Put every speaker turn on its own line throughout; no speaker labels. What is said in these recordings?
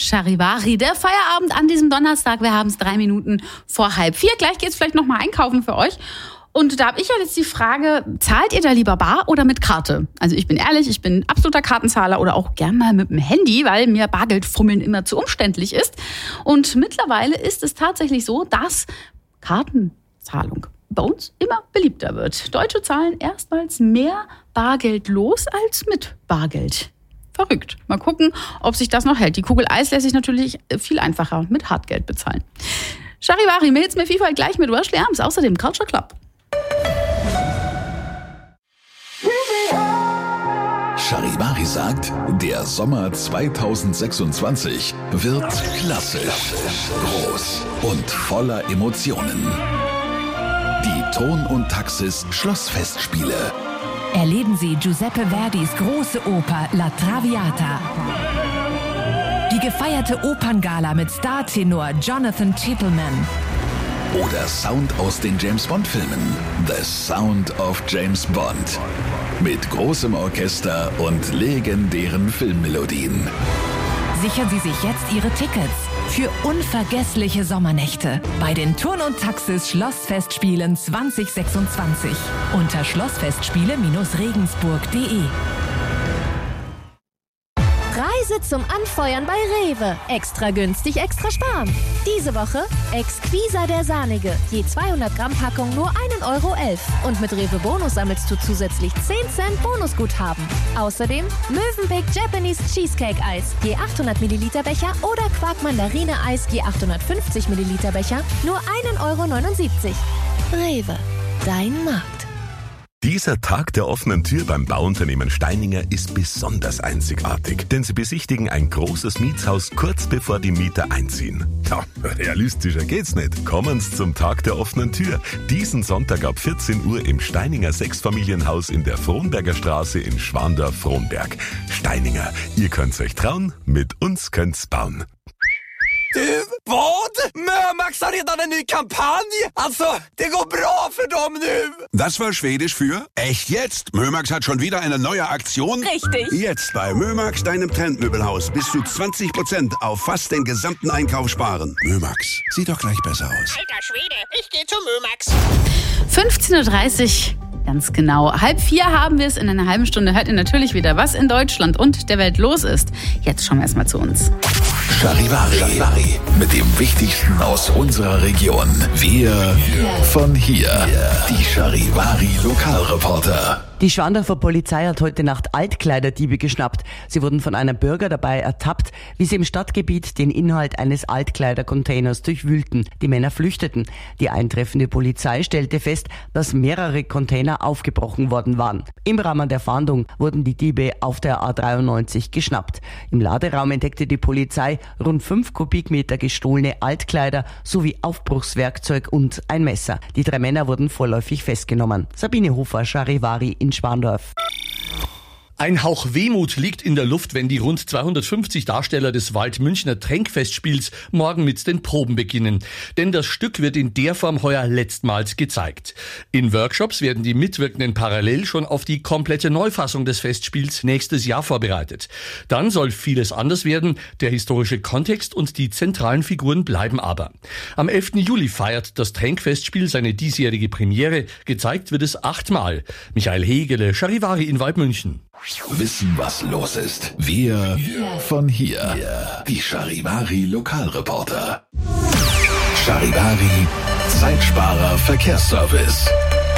Charivari, der Feierabend an diesem Donnerstag. Wir haben es 3 Minuten vor 3:30. Gleich geht's vielleicht nochmal einkaufen für euch. Und da habe ich ja jetzt die Frage, zahlt ihr da lieber bar oder mit Karte? Also ich bin ehrlich, ich bin absoluter Kartenzahler oder auch gern mal mit dem Handy, weil mir Bargeldfummeln immer zu umständlich ist. Und mittlerweile ist es tatsächlich so, dass Kartenzahlung bei uns immer beliebter wird. Deutsche zahlen erstmals mehr Bargeld los als mit Bargeld. Verrückt. Mal gucken, ob sich das noch hält. Die Kugel Eis lässt sich natürlich viel einfacher mit Hartgeld bezahlen. Charivari, Mails mir Vielfalt gleich mit Wesley Arms, außerdem Culture Club.
Charivari sagt, der Sommer 2026 wird klassisch, groß und voller Emotionen. Die Ton und Taxis Schlossfestspiele.
Erleben Sie Giuseppe Verdis große Oper La Traviata. Die gefeierte Operngala mit Startenor Jonathan Tippelman.
Oder Sound aus den James-Bond-Filmen. The Sound of James Bond. Mit großem Orchester und legendären Filmmelodien.
Sichern Sie sich jetzt Ihre Tickets für unvergessliche Sommernächte bei den Turn- und Taxis Schlossfestspielen 2026 unter schlossfestspiele-regensburg.de.
Preise zum Anfeuern bei Rewe. Extra günstig, extra sparen. Diese Woche Exquisa der Sahnige. Je 200 Gramm Packung nur 1,11 €. Und mit Rewe Bonus sammelst du zusätzlich 10 Cent Bonusguthaben. Außerdem Mövenpick Japanese Cheesecake Eis. Je 800 Milliliter Becher oder Quark Mandarine Eis je 850 Milliliter Becher nur 1,79 €. Rewe. Dein Markt.
Dieser Tag der offenen Tür beim Bauunternehmen Steininger ist besonders einzigartig, denn sie besichtigen ein großes Mietshaus kurz bevor die Mieter einziehen. Ja, realistischer geht's nicht. Kommen Sie zum Tag der offenen Tür. Diesen Sonntag ab 14 Uhr im Steininger Sechsfamilienhaus in der Frohnberger Straße in Schwandorf-Frohnberg. Steininger, ihr könnt's euch trauen, mit uns könnt's bauen.
Du, vad? Mömax har redan en ny kampanj. Alltså, det går bra för dem nu.
Das war Schwedisch für echt jetzt. Mömax hat schon wieder eine neue Aktion.
Richtig.
Jetzt bei Mömax, deinem Trendmöbelhaus, bis zu 20% auf fast den gesamten Einkauf sparen. Mömax, sieht doch gleich besser aus.
Alter Schwede, ich gehe zu Mömax.
15:30 Uhr. Ganz genau. 3:30 haben wir es. In einer halben Stunde hört ihr natürlich wieder, was in Deutschland und der Welt los ist. Jetzt schauen wir erstmal zu uns.
Charivari. Mit dem Wichtigsten aus unserer Region. Wir von hier. Die Charivari Lokalreporter.
Die Schwandorfer Polizei hat heute Nacht Altkleiderdiebe geschnappt. Sie wurden von einem Bürger dabei ertappt, wie sie im Stadtgebiet den Inhalt eines Altkleidercontainers durchwühlten. Die Männer flüchteten. Die eintreffende Polizei stellte fest, dass mehrere Container aufgebrochen worden waren. Im Rahmen der Fahndung wurden die Diebe auf der A93 geschnappt. Im Laderaum entdeckte die Polizei rund 5 Kubikmeter gestohlene Altkleider sowie Aufbruchswerkzeug und ein Messer. Die 3 Männer wurden vorläufig festgenommen. Sabine Hofer, Charivari in Schwandorf.
Ein Hauch Wehmut liegt in der Luft, wenn die rund 250 Darsteller des Waldmünchner Tränkfestspiels morgen mit den Proben beginnen. Denn das Stück wird in der Form heuer letztmals gezeigt. In Workshops werden die Mitwirkenden parallel schon auf die komplette Neufassung des Festspiels nächstes Jahr vorbereitet. Dann soll vieles anders werden, der historische Kontext und die zentralen Figuren bleiben aber. Am 11. Juli feiert das Tränkfestspiel seine diesjährige Premiere. Gezeigt wird es 8-mal. Michael Hegele, Charivari in Waldmünchen.
Wissen, was los ist. Wir von hier. Die Charivari Lokalreporter. Charivari Zeitsparer Verkehrsservice.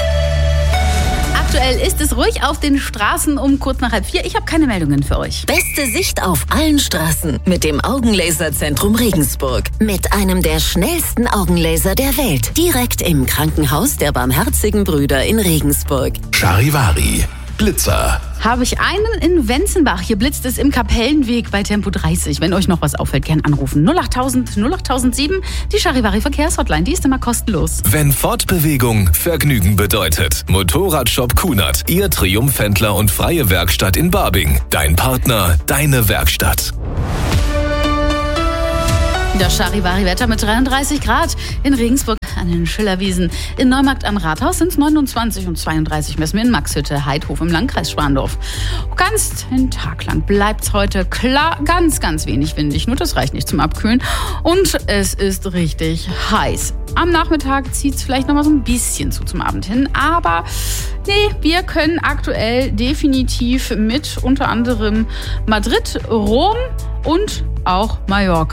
Aktuell ist es ruhig auf den Straßen um kurz nach 3:30. Ich habe keine Meldungen für euch.
Beste Sicht auf allen Straßen mit dem Augenlaserzentrum Regensburg. Mit einem der schnellsten Augenlaser der Welt. Direkt im Krankenhaus der Barmherzigen Brüder in Regensburg.
Charivari Blitzer.
Habe ich einen in Wenzenbach. Hier blitzt es im Kapellenweg bei Tempo 30. Wenn euch noch was auffällt, gern anrufen. 08000 08007. Die Charivari Verkehrshotline, die ist immer kostenlos.
Wenn Fortbewegung Vergnügen bedeutet. Motorradshop Kunert. Ihr Triumphhändler und freie Werkstatt in Barbing. Dein Partner, deine Werkstatt.
Das Charivari-Wetter mit 33 Grad in Regensburg. an den Schillerwiesen. In Neumarkt am Rathaus sind es 29 und 32 messen wir in Maxhütte, Heidhof im Landkreis Schwandorf. Ganz den Tag lang bleibt es heute klar, ganz, ganz wenig windig, nur das reicht nicht zum Abkühlen. Und es ist richtig heiß. Am Nachmittag zieht es vielleicht noch mal so ein bisschen zu zum Abend hin, aber nee, wir können aktuell definitiv mit unter anderem Madrid, Rom und auch Mallorca